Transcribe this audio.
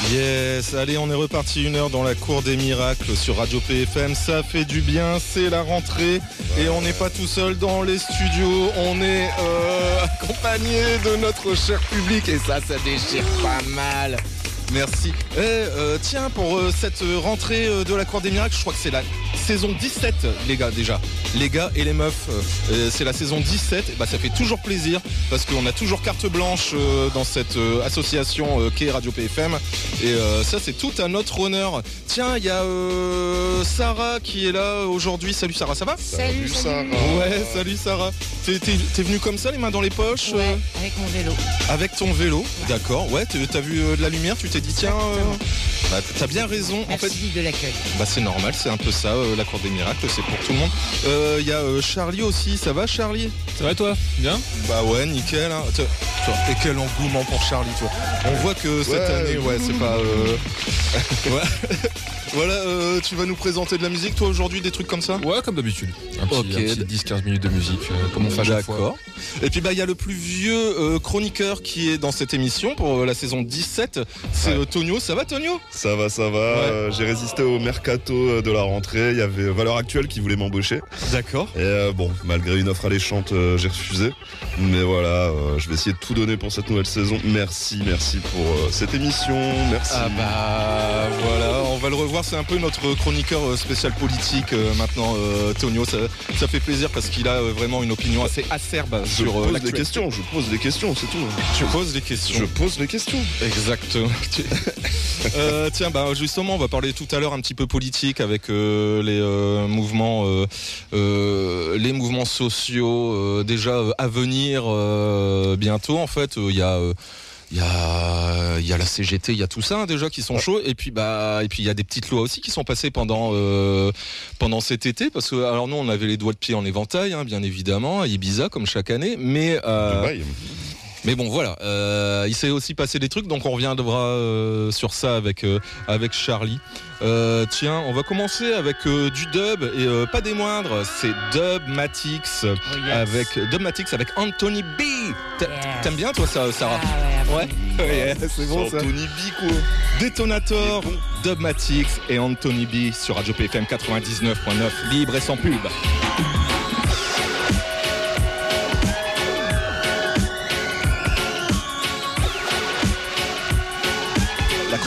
Yes, allez, on est reparti 1 heure dans la cour des miracles sur Radio PFM. Ça fait du bien, c'est la rentrée et on n'est pas tout seul dans les studios. On est accompagné de notre cher public et ça déchire pas mal. Merci. Tiens, pour cette rentrée de la Cour des Miracles, je crois que c'est la saison 17, les gars, déjà. Les gars et les meufs, c'est la saison 17. Et bah, ça fait toujours plaisir parce qu'on a toujours carte blanche dans cette association qu'est Radio PFM. Et ça, c'est tout à notre honneur. Tiens, il y a Sarah qui est là aujourd'hui. Salut Sarah, ça va? Salut Sarah. Ouais, salut Sarah. T'es venue comme ça, les mains dans les poches? Ouais, avec mon vélo. Avec ton vélo, d'accord. Ouais, t'as vu de la lumière, tu t'es dit tiens, bah, t'as bien raison. Merci en fait, de l'accueil. bah c'est normal, c'est un peu ça, la Cour des Miracles, c'est pour tout le monde. Il y a Charlie aussi, ça va Charlie? Ça va toi? Bien? Bah ouais, nickel. Hein. Et quel engouement pour Charlie, toi. On voit que cette année, ouais, c'est pas... ouais. Voilà, tu vas nous présenter de la musique, toi, aujourd'hui, des trucs comme ça? Ouais, comme d'habitude. Un petit 10-15 minutes de musique, comme on fait à chaque fois. D'accord. Et puis, bah, il y a le plus vieux chroniqueur qui est dans cette émission pour la saison 17. C'est Tonio. Ça va, Tonio? Ça va. Ouais. J'ai résisté au mercato de la rentrée. Il y avait Valeurs Actuelles qui voulait m'embaucher. D'accord. Et bon, malgré une offre alléchante, j'ai refusé. Mais voilà, je vais essayer de tout donner pour cette nouvelle saison. Merci pour cette émission. Merci. Ah bah voilà, on va le revoir. C'est un peu notre chroniqueur spécial politique maintenant, Tonio. Ça fait plaisir parce qu'il a vraiment une opinion assez acerbe sur Je pose des questions, c'est tout. Tu poses des questions. Je pose des questions. Exactement. Tiens, bah justement, on va parler tout à l'heure un petit peu politique avec les mouvements sociaux déjà à venir bientôt. En fait, il y a la CGT, il y a tout ça déjà qui sont chauds et puis il y a des petites lois aussi qui sont passées pendant cet été parce que alors nous on avait les doigts de pied en éventail hein, bien évidemment à Ibiza comme chaque année mais bon voilà, il s'est aussi passé des trucs donc on reviendra sur ça avec Charlie. Tiens, on va commencer avec du dub et pas des moindres, c'est Dubmatix avec Anthony B. T'aimes bien toi ça, Sarah? Ouais. Ouais, c'est bon ça. Anthony B quoi. Detonator, Dubmatix et Anthony B sur Radio PFM 99.9, libre et sans pub.